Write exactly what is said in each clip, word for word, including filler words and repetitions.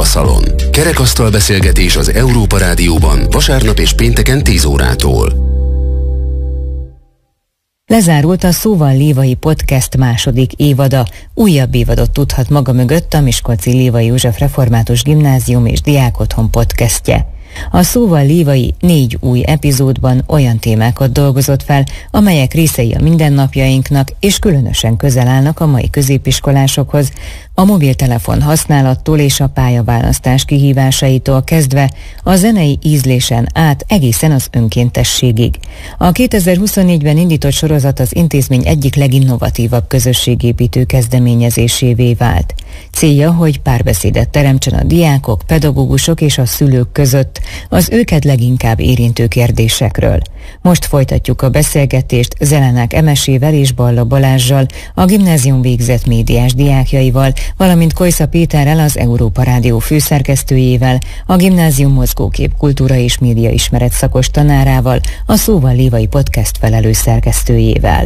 Zeneszalon. Kerekasztal beszélgetés az Európa Rádióban vasárnap és pénteken tíz órától. Lezárult a Szóval Lévai Podcast második évada. Újabb évadot tudhat maga mögött a Miskolci Lévai József Református Gimnázium és Diákotthon podcastje. A Szóval Lévai négy új epizódban olyan témákat dolgozott fel, amelyek részei a mindennapjainknak és különösen közel állnak a mai középiskolásokhoz, a mobiltelefon használattól és a pályaválasztás kihívásaitól kezdve a zenei ízlésen át egészen az önkéntességig. A kétezer-huszonnégyben indított sorozat az intézmény egyik leginnovatívabb közösségépítő kezdeményezésévé vált. Célja, hogy párbeszédet teremtsen a diákok, pedagógusok és a szülők között az őket leginkább érintő kérdésekről. Most folytatjuk a beszélgetést Zelenák Emesével és Balla Balázssal, a gimnázium végzett médiás diákjaival, valamint Kojsza Péterrel, az Európa Rádió főszerkesztőjével, a gimnázium mozgókép, kultúra és média ismeret szakos tanárával, a Szóval Lévai Podcast felelős szerkesztőjével.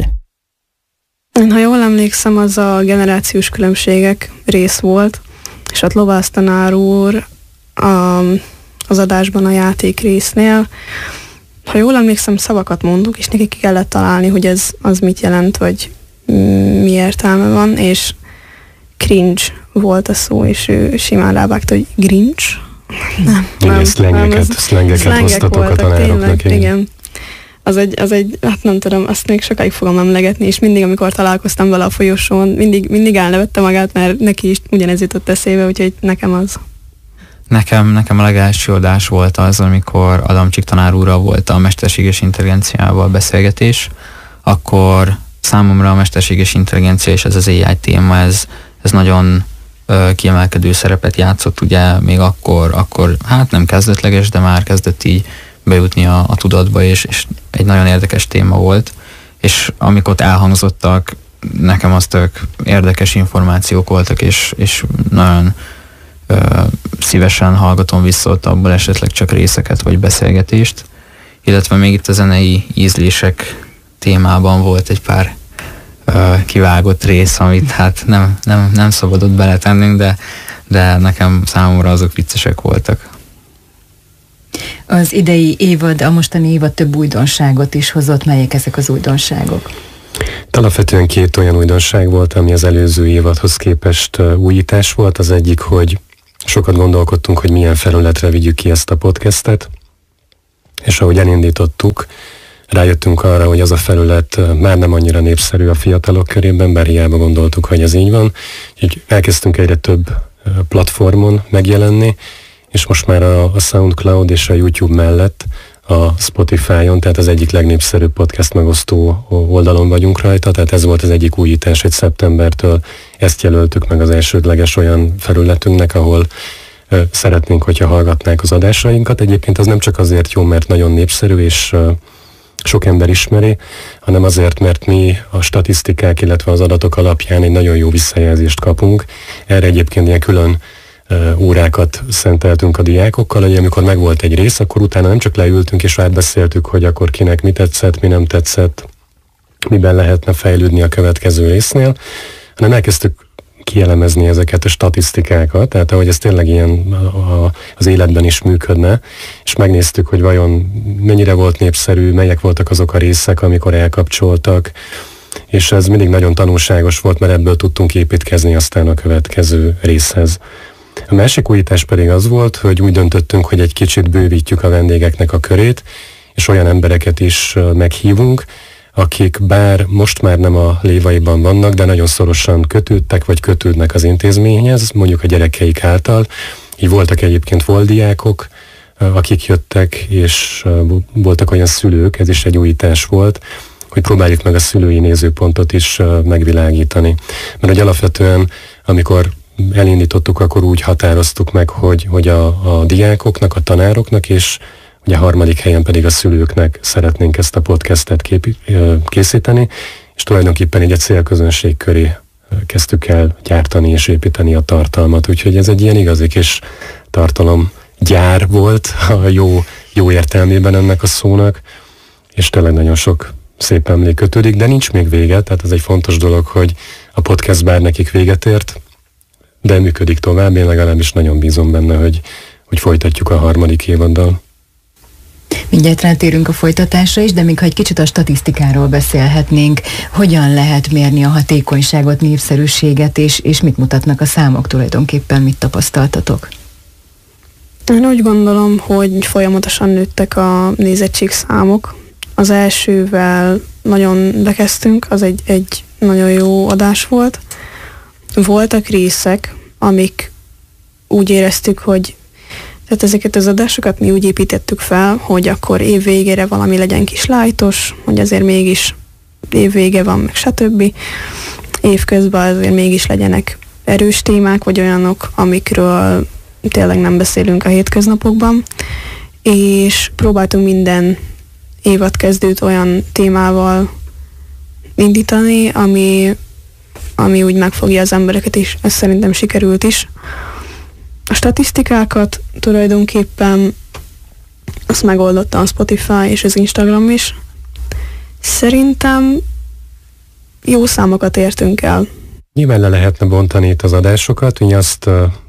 Én, ha jól emlékszem, az a generációs különbségek rész volt, és ott Lovász tanár úr a, az adásban a játék résznél, ha jól emlékszem, szavakat mondunk, és neki ki kellett találni, hogy ez az mit jelent, vagy mi értelme van, és cringe volt a szó, és ő simán rávágta, hogy grinch. Nem, nem, nem, szlengeket, szlengeket hoztatok a tanároknak. Tényleg, igen. Az egy, az egy, hát nem tudom, azt még sokáig fogom emlegetni, és mindig, amikor találkoztam vele a folyosón, mindig, mindig elnevette magát, mert neki is ugyanez jutott eszébe, úgyhogy nekem az. Nekem, nekem a legelső adás volt az, amikor Adamcsik tanár úrral volt a mesterséges intelligenciával beszélgetés, akkor számomra a mesterséges intelligencia és ez az á i téma, ez, ez nagyon ö, kiemelkedő szerepet játszott, ugye még akkor, akkor hát nem kezdetleges, de már kezdett így bejutni a, a tudatba, és, és egy nagyon érdekes téma volt, és amikor ott elhangzottak, nekem az tök érdekes információk voltak, és, és nagyon ö, szívesen hallgatom vissza ott abból esetleg csak részeket, vagy beszélgetést, illetve még itt a zenei ízlések témában volt egy pár ö, kivágott rész, amit hát nem, nem, nem szabadott beletennünk, de, de nekem számomra azok viccesek voltak. Az idei évad, a mostani évad több újdonságot is hozott. Melyek ezek az újdonságok? Alapvetően két olyan újdonság volt, ami az előző évadhoz képest újítás volt. Az egyik, hogy sokat gondolkodtunk, hogy milyen felületre vigyük ki ezt a podcastet, és ahogy elindítottuk, rájöttünk arra, hogy az a felület már nem annyira népszerű a fiatalok körében, bár hiába gondoltuk, hogy ez így van. Úgyhogy elkezdtünk egyre több platformon megjelenni, és most már a, a SoundCloud és a YouTube mellett a Spotify-on, tehát az egyik legnépszerűbb podcast megosztó oldalon vagyunk rajta, tehát ez volt az egyik újítás, hogy szeptembertől ezt jelöltük meg az elsődleges olyan felületünknek, ahol ö, szeretnénk, hogyha hallgatnák az adásainkat. Egyébként az nem csak azért jó, mert nagyon népszerű és ö, sok ember ismeri, hanem azért, mert mi a statisztikák, illetve az adatok alapján egy nagyon jó visszajelzést kapunk. Erre egyébként ilyen külön órákat szenteltünk a diákokkal, hogy amikor megvolt egy rész, akkor utána nem csak leültünk és átbeszéltük, hogy akkor kinek mi tetszett, mi nem tetszett, miben lehetne fejlődni a következő résznél, hanem elkezdtük kielemezni ezeket a statisztikákat, tehát ahogy ez tényleg ilyen a, a, az életben is működne, és megnéztük, hogy vajon mennyire volt népszerű, melyek voltak azok a részek, amikor elkapcsoltak, és ez mindig nagyon tanulságos volt, mert ebből tudtunk építkezni aztán a következő részhez. A másik újítás pedig az volt, hogy úgy döntöttünk, hogy egy kicsit bővítjük a vendégeknek a körét, és olyan embereket is meghívunk, akik bár most már nem a Lévaiban vannak, de nagyon szorosan kötődtek, vagy kötődnek az intézményhez, mondjuk a gyerekeik által. Így voltak egyébként volt diákok, akik jöttek, és voltak olyan szülők, ez is egy újítás volt, hogy próbáljuk meg a szülői nézőpontot is megvilágítani. Mert hogy alapvetően, amikor elindítottuk, akkor úgy határoztuk meg, hogy, hogy a, a diákoknak, a tanároknak, és ugye a harmadik helyen pedig a szülőknek szeretnénk ezt a podcastet képi, készíteni, és tulajdonképpen így egy célközönség köré kezdtük el gyártani és építeni a tartalmat. Úgyhogy ez egy ilyen igazi kis tartalomgyár volt a jó, jó értelmében ennek a szónak, és tényleg nagyon sok szép emlék kötődik, de nincs még vége, tehát ez egy fontos dolog, hogy a podcast bár nekik véget ért, de működik tovább, én legalábbis nagyon bízom benne, hogy, hogy folytatjuk a harmadik évaddal. Mindjárt rátérünk a folytatásra is, de még ha egy kicsit a statisztikáról beszélhetnénk, hogyan lehet mérni a hatékonyságot, népszerűséget, és, és mit mutatnak a számok tulajdonképpen, mit tapasztaltatok? Én úgy gondolom, hogy folyamatosan nőttek a nézettségszámok. Az elsővel nagyon bekezdtünk, az egy, egy nagyon jó adás volt. Voltak részek, amik úgy éreztük, hogy tehát ezeket az adásokat mi úgy építettük fel, hogy akkor évvégére valami legyen kis lájtos, hogy azért mégis évvége van, meg stb. Évközben azért mégis legyenek erős témák, vagy olyanok, amikről tényleg nem beszélünk a hétköznapokban. És próbáltunk minden évadkezdőt olyan témával indítani, ami, ami úgy megfogja az embereket is. Ez szerintem sikerült is. A statisztikákat tulajdonképpen azt megoldotta a Spotify és az Instagram is. Szerintem jó számokat értünk el. Nyilván le lehetne bontani itt az adásokat, mi azt,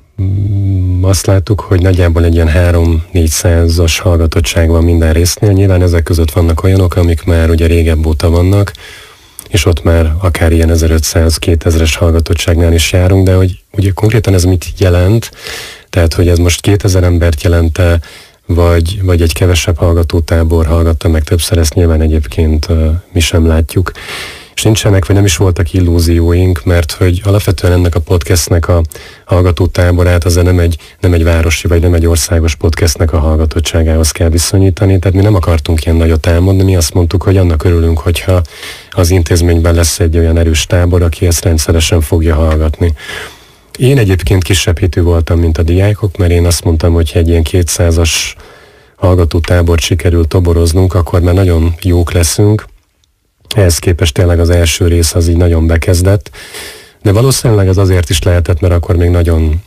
azt láttuk, hogy nagyjából egy ilyen három-négyszázas hallgatottság van minden résznél. Nyilván ezek között vannak olyanok, amik már ugye régebb óta vannak, és ott már akár ilyen ezerötszáz-kétezres hallgatottságnál is járunk, de hogy ugye konkrétan ez mit jelent, tehát hogy ez most kétezer embert jelente, vagy, vagy egy kevesebb hallgatótábor hallgatta meg többször, ezt nyilván egyébként uh, mi sem látjuk. És nincsenek, vagy nem is voltak illúzióink, mert hogy alapvetően ennek a podcastnek a hallgatótáborát azért nem egy, nem egy városi, vagy nem egy országos podcastnek a hallgatottságához kell viszonyítani, tehát mi nem akartunk ilyen nagyot álmodni, mi azt mondtuk, hogy annak örülünk, hogyha az intézményben lesz egy olyan erős tábor, aki ezt rendszeresen fogja hallgatni. Én egyébként kisebb hitű voltam, mint a diákok, mert én azt mondtam, hogy egy ilyen kétszázas hallgatótábort sikerül toboroznunk, akkor már nagyon jók leszünk. Ehhez képest tényleg az első rész az így nagyon bekezdett, de valószínűleg ez azért is lehetett, mert akkor még nagyon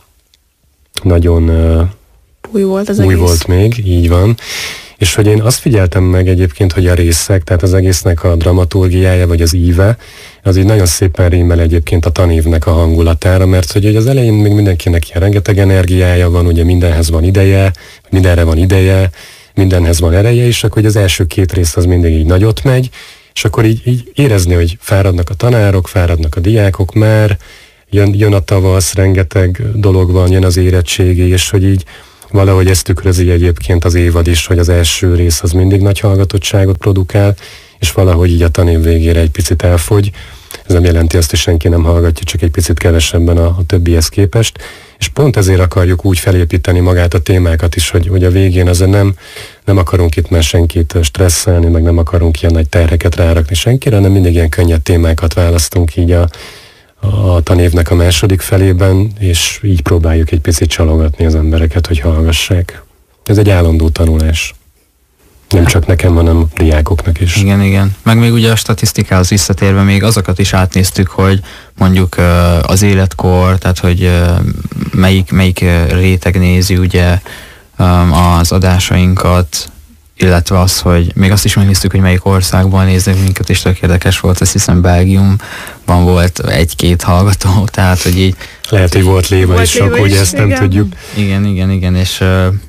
nagyon uh, új volt az új egész. volt még, így van. És hogy én azt figyeltem meg egyébként, hogy a részek, tehát az egésznek a dramaturgiája, vagy az íve, az így nagyon szépen rímel egyébként a tanévnek a hangulatára, mert hogy az elején még mindenkinek ilyen rengeteg energiája van, ugye mindenhez van ideje, mindenre van ideje, mindenhez van ereje, és akkor az első két rész az mindig így nagyot megy, és akkor így, így érezni, hogy fáradnak a tanárok, fáradnak a diákok már, jön, jön a tavasz, rengeteg dolog van, jön az érettségi, és hogy így valahogy ezt tükrözi egyébként az évad is, hogy az első rész az mindig nagy hallgatottságot produkál, és valahogy így a tanév végére egy picit elfogy. Ez nem jelenti azt, hogy senki nem hallgatja, csak egy picit kevesebben a, a többihez képest. És pont ezért akarjuk úgy felépíteni magát a témákat is, hogy, hogy a végén azért nem, nem akarunk itt már senkit stresszelni, meg nem akarunk ilyen nagy terheket rárakni senkire, hanem mindig ilyen könnyed témákat választunk így a, a tanévnek a második felében, és így próbáljuk egy picit csalogatni az embereket, hogy hallgassák. Ez egy állandó tanulás. Nem csak nekem, hanem a diákoknak is. Igen, igen. Meg még ugye a statisztikához visszatérve még azokat is átnéztük, hogy mondjuk az életkor, tehát hogy melyik, melyik réteg nézi ugye az adásainkat, illetve az, hogy még azt is megnéztük, hogy melyik országban néznek minket, és tök érdekes volt, azt hiszem Belgiumban volt egy-két hallgató, tehát hogy így... Lehet, hogy volt léva is sok, hogy ezt nem igen. tudjuk. Igen, igen, igen, és...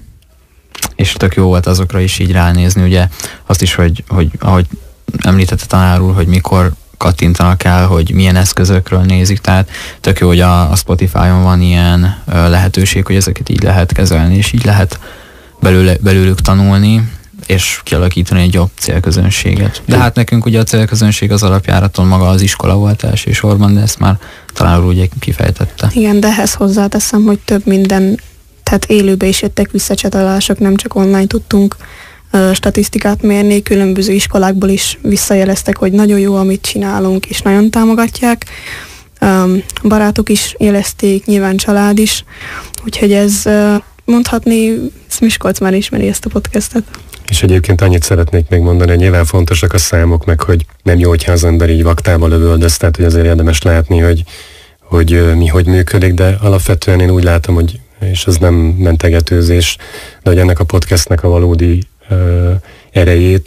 és tök jó volt azokra is így ránézni, ugye azt is, hogy, hogy ahogy említette tanár úr, hogy mikor kattintanak el, hogy milyen eszközökről nézik, tehát tök jó, hogy a, a Spotify-on van ilyen ö, lehetőség, hogy ezeket így lehet kezelni, és így lehet belőle, belőlük tanulni, és kialakítani egy jobb célközönséget. De hát nekünk ugye a célközönség az alapjáraton maga az iskola volt elsősorban, de ezt már tanár úr ugye kifejtette. Igen, de ehhez hozzáteszem, hogy több minden, tehát élőbe is jöttek visszacsatolások, nem csak online tudtunk uh, statisztikát mérni, különböző iskolákból is visszajeleztek, hogy nagyon jó, amit csinálunk, és nagyon támogatják. Um, barátok is jelezték, nyilván család is, úgyhogy ez uh, mondhatni, Miskolc már ismeri ezt a podcastet. És egyébként annyit szeretnék még mondani, hogy nyilván fontosak a számok, meg hogy nem jó, hogyha az ember így vaktába lövöldöz, tehát hogy azért érdemes látni, hogy, hogy mi hogy működik, de alapvetően én úgy látom, hogy és ez nem mentegetőzés, de hogy ennek a podcastnek a valódi uh, erejét,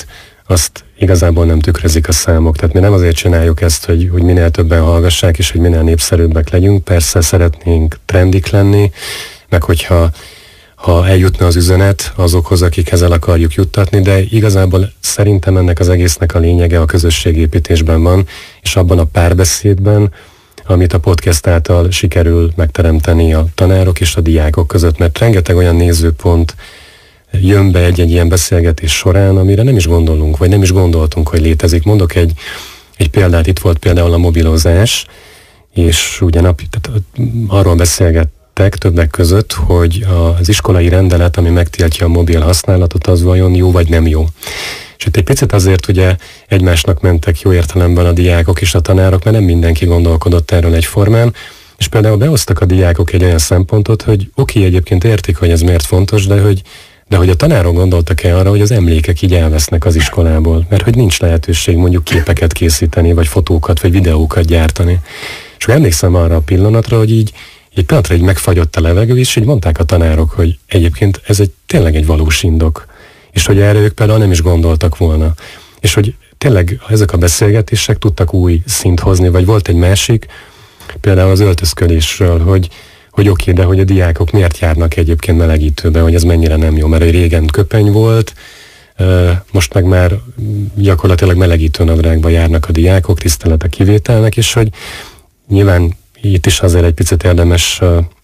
azt igazából nem tükrözik a számok. Tehát mi nem azért csináljuk ezt, hogy, hogy minél többen hallgassák, és hogy minél népszerűbbek legyünk. Persze szeretnénk trendik lenni, meg hogyha ha eljutna az üzenet azokhoz, akikhez el akarjuk juttatni, de igazából szerintem ennek az egésznek a lényege a közösségépítésben van, és abban a párbeszédben, amit a podcast által sikerül megteremteni a tanárok és a diákok között, mert rengeteg olyan nézőpont jön be egy-egy ilyen beszélgetés során, amire nem is gondolunk, vagy nem is gondoltunk, hogy létezik. Mondok egy, egy példát, itt volt például a mobilozás, és ugye napi, tehát arról beszélgettek többek között, hogy az iskolai rendelet, ami megtiltja a mobil használatot, az vajon jó vagy nem jó. És itt egy picit azért ugye egymásnak mentek jó értelemben a diákok és a tanárok, mert nem mindenki gondolkodott erről egyformán, és például behoztak a diákok egy olyan szempontot, hogy oké, egyébként értik, hogy ez miért fontos, de hogy De hogy a tanárok gondoltak-e arra, hogy az emlékek így elvesznek az iskolából, mert hogy nincs lehetőség mondjuk képeket készíteni, vagy fotókat, vagy videókat gyártani. És emlékszem arra a pillanatra, hogy így egy pillanatra így megfagyott a levegő, és így mondták a tanárok, hogy egyébként ez egy tényleg egy valós indok. És hogy erre ők például nem is gondoltak volna. És hogy tényleg ezek a beszélgetések tudtak új szint hozni, vagy volt egy másik, például az öltözködésről, hogy hogy oké, de hogy a diákok miért járnak egyébként melegítőbe, hogy ez mennyire nem jó, mert hogy régen köpeny volt, most meg már gyakorlatilag melegítőnadrágba járnak a diákok, tisztelet a kivételnek, és hogy nyilván itt is azért egy picit érdemes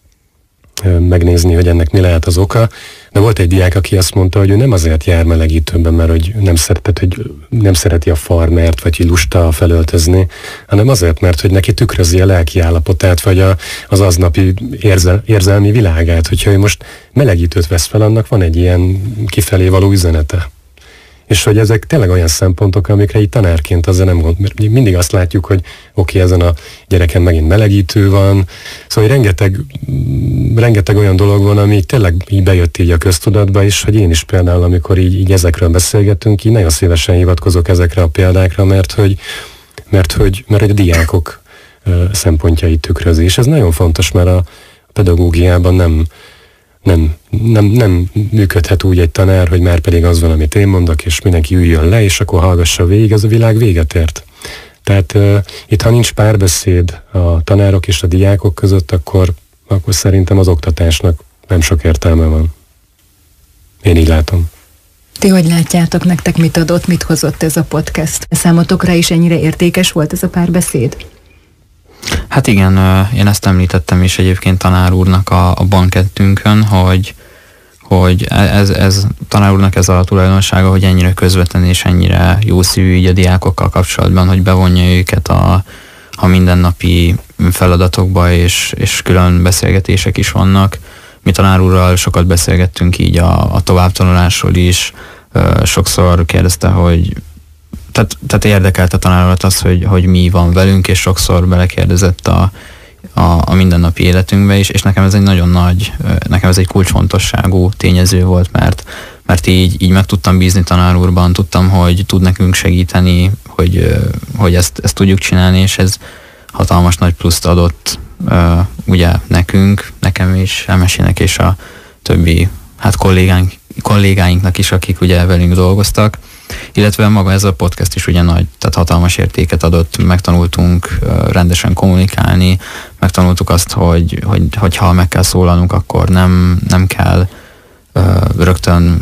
megnézni, hogy ennek mi lehet az oka, de volt egy diák, aki azt mondta, hogy ő nem azért jár melegítőben, mert hogy nem, szeret, hogy nem szereti a farmert, vagy hogy lusta felöltözni, hanem azért, mert hogy neki tükrözi a lelki állapotát, vagy a, az aznapi érzel, érzelmi világát, hogyha ő most melegítőt vesz fel, annak van egy ilyen kifelé való üzenete. És hogy ezek tényleg olyan szempontok, amikre így tanárként azért nem gond, mert mindig azt látjuk, hogy oké, okay, ezen a gyereken megint melegítő van, szóval rengeteg, rengeteg olyan dolog van, ami tényleg így bejött így a köztudatba is, hogy én is például, amikor így, így ezekről beszélgetünk, így nagyon szívesen hivatkozok ezekre a példákra, mert hogy, mert hogy, mert hogy a diákok szempontjait tükrözi, és ez nagyon fontos, mert a pedagógiában nem Nem, nem, nem működhet úgy egy tanár, hogy már pedig az van, amit én mondok, és mindenki üljön le, és akkor hallgassa végig, ez a világ véget ért. Tehát uh, itt, ha nincs párbeszéd a tanárok és a diákok között, akkor, akkor szerintem az oktatásnak nem sok értelme van. Én így látom. Ti hogy látjátok, nektek mit adott, mit hozott ez a podcast? Számotokra is ennyire értékes volt ez a párbeszéd? Hát igen, én ezt említettem is egyébként tanár úrnak a, a bankettünkön, hogy, hogy ez, ez tanár úrnak ez a tulajdonsága, hogy ennyire közvetlen és ennyire jó szívű így a diákokkal kapcsolatban, hogy bevonja őket a, a mindennapi feladatokba, és, és külön beszélgetések is vannak. Mi tanár úrral sokat beszélgettünk így a, a továbbtanulásról is, sokszor kérdezte, hogy Tehát, tehát érdekelt a tanárolat az, hogy, hogy mi van velünk, és sokszor belekérdezett a, a, a mindennapi életünkbe is, és nekem ez egy nagyon nagy, nekem ez egy kulcsfontosságú tényező volt, mert, mert így, így meg tudtam bízni tanár úrban, tudtam, hogy tud nekünk segíteni, hogy, hogy ezt, ezt tudjuk csinálni, és ez hatalmas nagy pluszt adott ugye nekünk, nekem is, Emesének és a többi hát kollégánk, kollégáinknak is, akik ugye velünk dolgoztak, illetve maga ez a podcast is ugye nagy, tehát hatalmas értéket adott, megtanultunk uh, rendesen kommunikálni, megtanultuk azt, hogy, hogy, hogy ha meg kell szólalnunk, akkor nem, nem kell uh, rögtön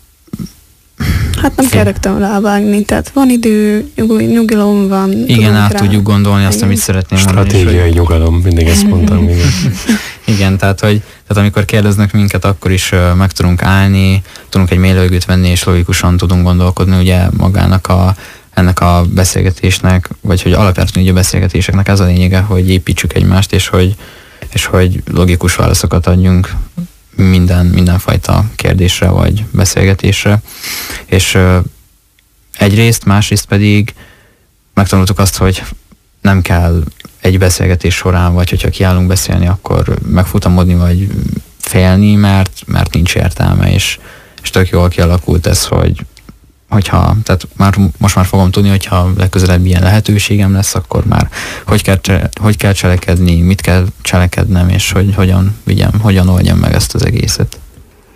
Hát nem kell rögtön rávágni, tehát van idő, nyugalom van. Igen, át rá. Tudjuk gondolni azt, amit szeretném mondani. Stratégiai nyugalom, mindig ezt mondtam. Igen, igen tehát, hogy, tehát amikor kérdeznek minket, akkor is uh, meg tudunk állni, tudunk egy mélylőgőt venni, és logikusan tudunk gondolkodni ugye magának a, ennek a beszélgetésnek, vagy hogy alapvetően ugye a beszélgetéseknek ez a lényege, hogy építsük egymást, és hogy, és hogy logikus válaszokat adjunk minden, mindenfajta kérdésre vagy beszélgetésre. És uh, egyrészt, másrészt pedig megtanultuk azt, hogy nem kell egy beszélgetés során, vagy hogyha kiállunk beszélni, akkor megfutamodni, vagy félni, mert, mert nincs értelme, és, és tök jól kialakult ez, hogy hogyha, tehát már, most már fogom tudni, hogyha legközelebb ilyen lehetőségem lesz, akkor már hogy kell, hogy kell cselekedni, mit kell cselekednem, és hogy hogyan vigyem, hogyan oldjam meg ezt az egészet.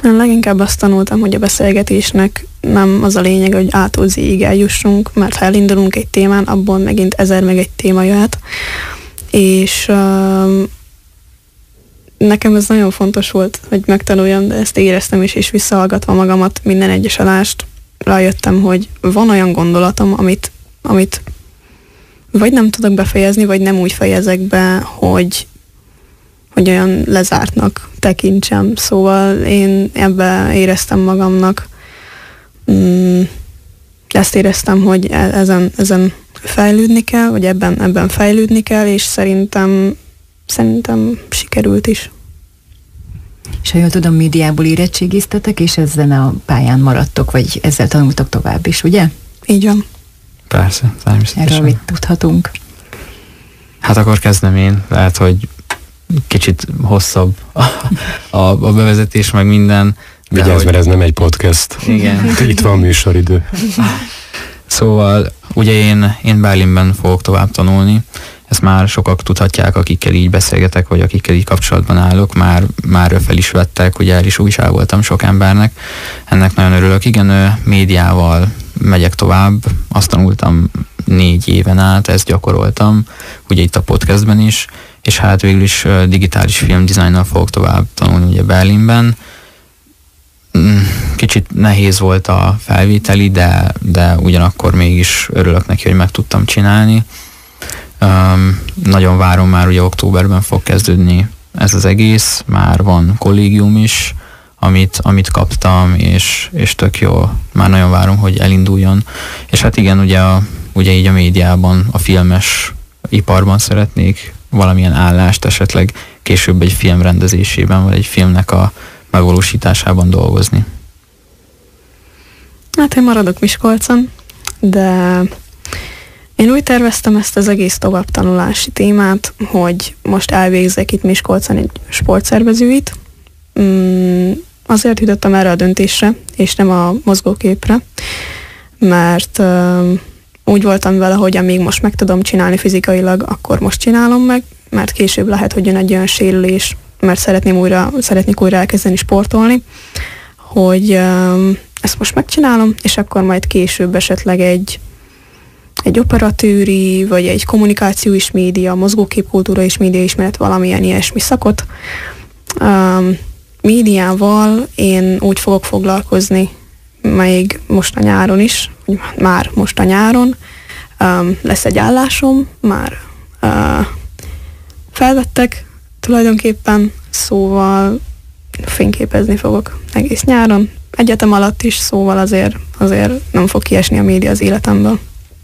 Én leginkább azt tanultam, hogy a beszélgetésnek nem az a lényeg, hogy A-tól Z-ig eljussunk, mert ha elindulunk egy témán, abból megint ezer meg egy téma jöhet. És uh, nekem ez nagyon fontos volt, hogy megtanuljam, de ezt éreztem is, és visszahallgatva magamat minden egyes adást, rájöttem, hogy van olyan gondolatom, amit, amit vagy nem tudok befejezni, vagy nem úgy fejezek be, hogy, hogy olyan lezártnak tekintsem. Szóval én ebbe éreztem magamnak, mm, ezt éreztem, hogy ezen, ezen fejlődni kell, vagy ebben, ebben fejlődni kell, és szerintem, szerintem sikerült is. És ha jól tudom, médiából érettségiztetek, és ezen a pályán maradtok, vagy ezzel tanultok tovább is, ugye? Így van. Persze, természetesen. Erről mit tudhatunk? Hát akkor kezdem én. Lehet, hogy kicsit hosszabb a, a, a bevezetés, meg minden. Vigyázz, hogy... mert ez nem egy podcast. Igen. Itt van műsoridő. Szóval ugye én, én Berlinben fogok tovább tanulni. Ezt már sokak tudhatják, akikkel így beszélgetek, vagy akikkel így kapcsolatban állok, már, már fel is vettek, ugye el is újságoltam sok embernek. Ennek nagyon örülök. Igen, médiával megyek tovább, azt tanultam négy éven át, ezt gyakoroltam, ugye itt a podcastben is, és hát végül is digitális filmdizájnnal fogok tovább tanulni ugye Berlinben. Kicsit nehéz volt a felvételi, de, de ugyanakkor mégis örülök neki, hogy meg tudtam csinálni. Um, nagyon várom, már ugye októberben fog kezdődni ez az egész, már van kollégium is, amit, amit kaptam, és, és tök jó, már nagyon várom, hogy elinduljon. És hát igen, ugye, a, ugye így a médiában, a filmes iparban szeretnék valamilyen állást, esetleg később egy film rendezésében, vagy egy filmnek a megvalósításában dolgozni. Hát én maradok Miskolcon, de én úgy terveztem ezt az egész továbbtanulási témát, hogy most elvégzek itt Miskolcon egy sportszervezőit. Mm, azért jutottam erre a döntésre, és nem a mozgóképre, mert uh, úgy voltam vele, hogy amíg most meg tudom csinálni fizikailag, akkor most csinálom meg, mert később lehet, hogy jön egy olyan sérülés, mert szeretném újra, szeretnék újra elkezdeni sportolni, hogy uh, ezt most megcsinálom, és akkor majd később esetleg egy egy operatőri, vagy egy kommunikáció és média, mozgóképkultúra és média ismeret, valamilyen ilyesmi szakot. Um, médiával én úgy fogok foglalkozni, még most a nyáron is, már most a nyáron. Um, lesz egy állásom, már uh, felvettek tulajdonképpen, szóval fényképezni fogok egész nyáron, egyetem alatt is, szóval azért, azért nem fog kiesni a média az életemből.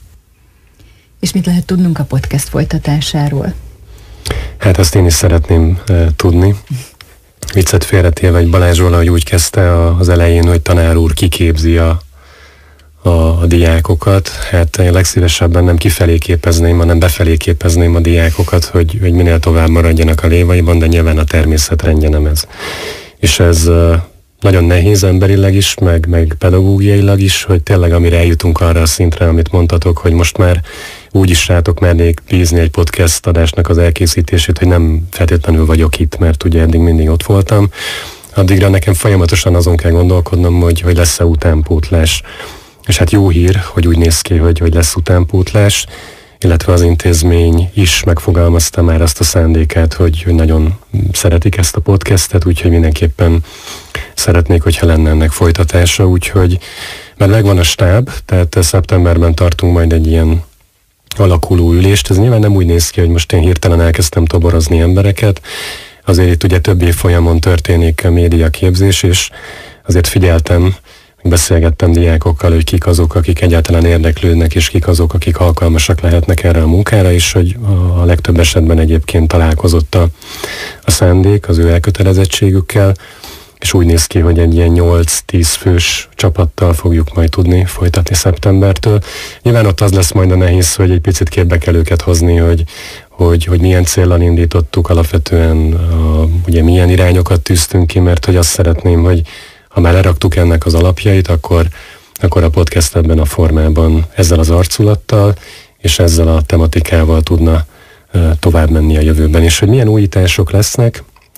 És mit lehet tudnunk a podcast folytatásáról? Hát ezt én is szeretném e, tudni. Viccet félretéve, hogy Balázs valahogy úgy kezdte a, az elején, hogy tanár úr kiképzi a, a, a diákokat. Hát én legszívesebben nem kifelé képezném, hanem befelé képezném a diákokat, hogy, hogy minél tovább maradjanak a lévaiban, de nyilván a természet rendje nem ez. És ez e, nagyon nehéz emberileg is, meg, meg pedagógiailag is, hogy tényleg amire eljutunk arra a szintre, amit mondtatok, hogy most már úgy is rátok mernék bízni egy podcast adásnak az elkészítését, hogy nem feltétlenül vagyok itt, mert ugye eddig mindig ott voltam. Addigra nekem folyamatosan azon kell gondolkodnom, hogy, hogy lesz-e utánpótlás. És hát jó hír, hogy úgy néz ki, hogy, hogy lesz utánpótlás, illetve az intézmény is megfogalmazta már azt a szándékát, hogy, hogy nagyon szeretik ezt a podcastet, úgyhogy mindenképpen szeretnék, hogyha lenne ennek folytatása, úgyhogy mert megvan a stáb, tehát szeptemberben tartunk majd egy ilyen alakuló ülést. Ez nyilván nem úgy néz ki, hogy most én hirtelen elkezdtem toborozni embereket, azért itt ugye több év folyamon történik a médiaképzés, és azért figyeltem, beszélgettem diákokkal, hogy kik azok, akik egyáltalán érdeklődnek, és kik azok, akik alkalmasak lehetnek erre a munkára, és hogy a legtöbb esetben egyébként találkozott a, a szándék az ő elkötelezettségükkel, és úgy néz ki, hogy egy ilyen nyolc-tíz fős csapattal fogjuk majd tudni folytatni szeptembertől. Nyilván ott az lesz majd a nehéz, hogy egy picit képbe kell őket hozni, hogy, hogy, hogy milyen céllal indítottuk alapvetően, a, ugye milyen irányokat tűztünk ki, mert hogy azt szeretném, hogy ha már leraktuk ennek az alapjait, akkor, akkor a podcast ebben a formában ezzel az arculattal és ezzel a tematikával tudna uh, tovább menni a jövőben. És hogy milyen újítások lesznek,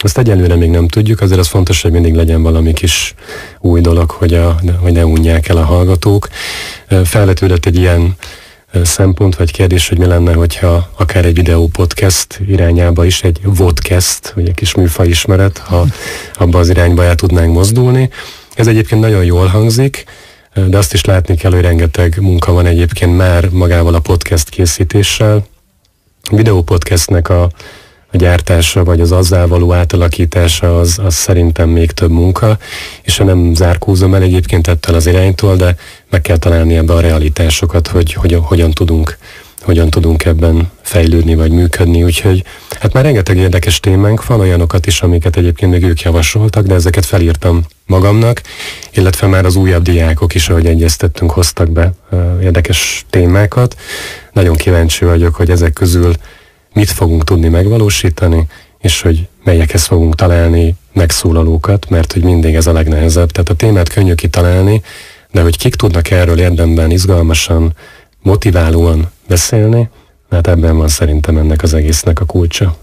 Azt egyelőre még nem tudjuk, azért az fontos, hogy mindig legyen valami kis új dolog, hogy, a, hogy ne unják el a hallgatók. Felvetődött egy ilyen szempont vagy kérdés, hogy mi lenne, hogyha akár egy videó podcast irányába is, egy vodcast, vagy egy kis műfaj ismeret, ha abba az irányba el tudnánk mozdulni. Ez egyébként nagyon jól hangzik, de azt is látni kell, hogy rengeteg munka van egyébként már magával a podcast készítéssel. A videópodcastnek a, a gyártása, vagy az azzal való átalakítása az, az szerintem még több munka, és nem zárkózom el egyébként ettől az iránytól, de meg kell találni ebbe a realitásokat, hogy hogyan, hogyan tudunk hogyan tudunk ebben fejlődni vagy működni, úgyhogy hát már rengeteg érdekes témánk van, olyanokat is, amiket egyébként még ők javasoltak, de ezeket felírtam magamnak, illetve már az újabb diákok is, ahogy egyeztettünk, hoztak be uh, érdekes témákat. Nagyon kíváncsi vagyok, hogy ezek közül mit fogunk tudni megvalósítani, és hogy melyekhez fogunk találni megszólalókat, mert hogy mindig ez a legnehezebb. Tehát a témát könnyű kitalálni, de hogy kik tudnak erről érdemben, izgalmasan, motiválóan beszélni, hát ebben van szerintem ennek az egésznek a kulcsa.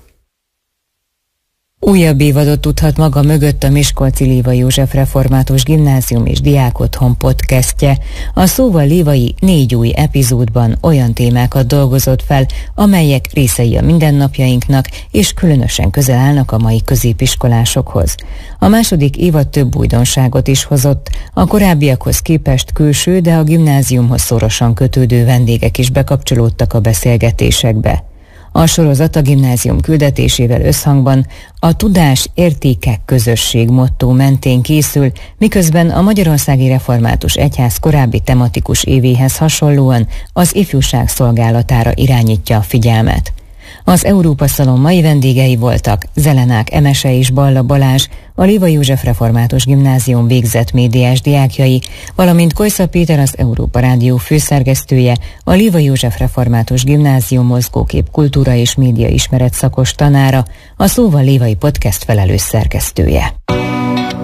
Újabb évadot tudhat maga mögött a Miskolci Lévai József Református Gimnázium és Diákotthon podcastje. A Szóval Lévai négy új epizódban olyan témákat dolgozott fel, amelyek részei a mindennapjainknak, és különösen közel állnak a mai középiskolásokhoz. A második évad több újdonságot is hozott. A korábbiakhoz képest külső, de a gimnáziumhoz szorosan kötődő vendégek is bekapcsolódtak a beszélgetésekbe. A sorozat a gimnázium küldetésével összhangban a tudás, értékek, közösség mottó mentén készül, miközben a Magyarországi Református Egyház korábbi tematikus évéhez hasonlóan az ifjúság szolgálatára irányítja a figyelmet. Az Európa Szalon mai vendégei voltak Zelenák Emese és Balla Balázs, a Lévai József Református Gimnázium végzett médiás diákjai, valamint Kojsza Péter, az Európa Rádió főszerkesztője, a Lévai József Református Gimnázium mozgókép, kultúra és média ismeret szakos tanára, a Szóval Lévai podcast felelős szerkesztője.